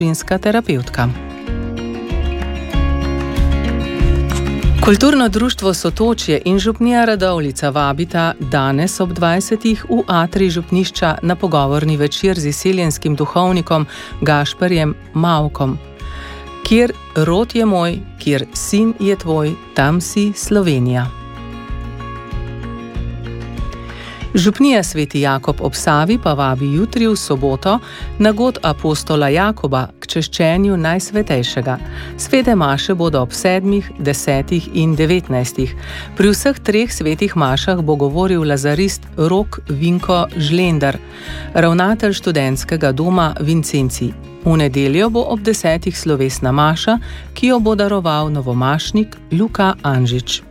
družinska terapevtka. Kulturno društvo Sotočje in župnija Radovljica vabita danes ob 20. v atrij župnišča na pogovorni večer z izseljenskim duhovnikom Gašperjem Mavkom. Kjer rod je moj, kjer sin je tvoj, tam si Slovenija. Župnija Sveti Jakob ob Savi pa vabi jutri v soboto na god apostola Jakoba k češčenju Najsvetejšega. Svete maše bodo ob 7., 10. in 19. Pri vseh treh svetih mašah bo govoril lazarist Rok Vinko Žlender, ravnatelj študentskega doma Vincenci. V nedeljo bo ob 10. slovesna maša, ki jo bo daroval novomašnik Luka Anžič.